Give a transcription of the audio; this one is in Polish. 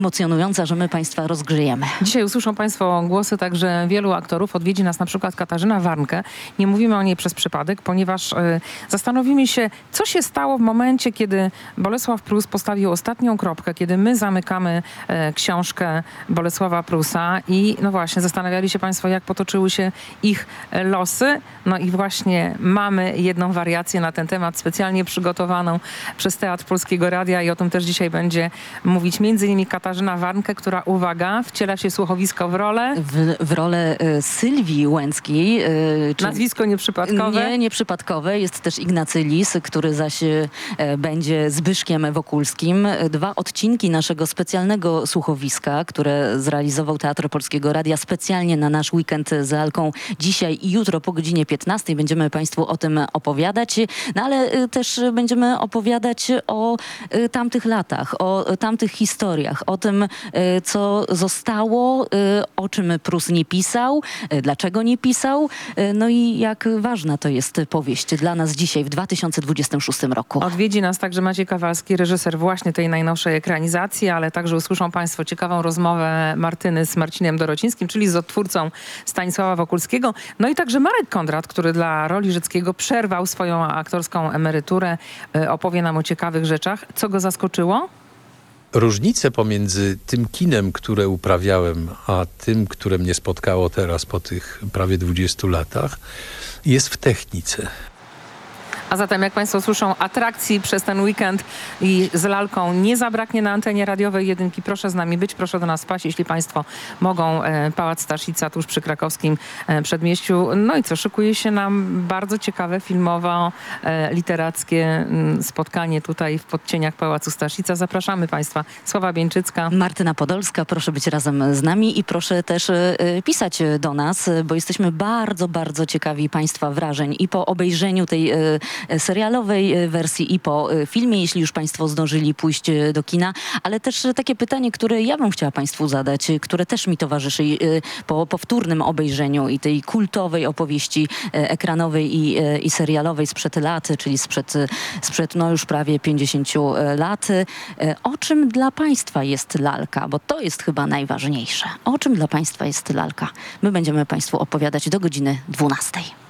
Emocjonująca, że my Państwa rozgrzejemy. Dzisiaj usłyszą Państwo głosy także wielu aktorów. Odwiedzi nas na przykład Katarzyna Warnke. Nie mówimy o niej przez przypadek, ponieważ zastanowimy się, co się stało w momencie, kiedy Bolesław Prus postawił ostatnią kropkę, kiedy my zamykamy książkę Bolesława Prusa i no właśnie, zastanawiali się Państwo, jak potoczyły się ich losy. No i właśnie mamy jedną wariację na ten temat, specjalnie przygotowaną przez Teatr Polskiego Radia i o tym też dzisiaj będzie mówić m.in. Katarzyna Warnke, która, uwaga, wciela się słuchowisko w rolę... W rolę Sylwii Łęckiej. Nazwisko nieprzypadkowe? Nie, nieprzypadkowe. Jest też Ignacy Lis, który zaś będzie Zbyszkiem Wokulskim. 2 odcinki naszego specjalnego słuchowiska, które zrealizował Teatr Polskiego Radia specjalnie na nasz weekend z Lalką. Dzisiaj i jutro po godzinie 15 będziemy Państwu o tym opowiadać, no ale też będziemy opowiadać o tamtych latach, o tamtych historiach, o tym, co zostało, o czym Prus nie pisał, dlaczego nie pisał, no i jak ważna to jest powieść dla nas dzisiaj w 2026 roku. Odwiedzi nas także Maciej Kawalski, reżyser właśnie tej najnowszej ekranizacji, ale także usłyszą Państwo ciekawą rozmowę Martyny z Marcinem Dorocińskim, czyli z odtwórcą Stanisława Wokulskiego. No i także Marek Kondrat, który dla roli Rzeckiego przerwał swoją aktorską emeryturę. Opowie nam o ciekawych rzeczach. Co go zaskoczyło? Różnice pomiędzy tym kinem, które uprawiałem, a tym, które mnie spotkało teraz po tych prawie 20 latach, jest w technice. A zatem, jak Państwo słyszą, atrakcji przez ten weekend i z Lalką nie zabraknie na antenie radiowej Jedynki. Proszę z nami być, proszę do nas spać, jeśli Państwo mogą. Pałac Staszica tuż przy krakowskim przedmieściu. No i co, szykuje się nam bardzo ciekawe filmowo-literackie spotkanie tutaj w podcieniach Pałacu Staszica. Zapraszamy Państwa. Sława Bieńczycka. Martyna Podolska, proszę być razem z nami i proszę też pisać do nas, bo jesteśmy bardzo, bardzo ciekawi Państwa wrażeń i po obejrzeniu tej serialowej wersji i po filmie, jeśli już Państwo zdążyli pójść do kina, ale też takie pytanie, które ja bym chciała Państwu zadać, które też mi towarzyszy po powtórnym obejrzeniu i tej kultowej opowieści ekranowej i serialowej sprzed lat, czyli sprzed no już prawie 50 lat. O czym dla Państwa jest Lalka? Bo to jest chyba najważniejsze. O czym dla Państwa jest Lalka? My będziemy Państwu opowiadać do godziny 12.